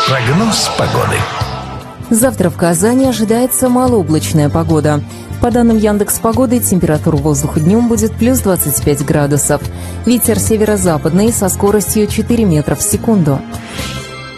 Прогноз погоды. Завтра в Казани ожидается малооблачная погода. По данным Яндекс.Погоды, температура воздуха днем будет плюс 25 градусов. Ветер северо-западный со скоростью 4 метра в секунду.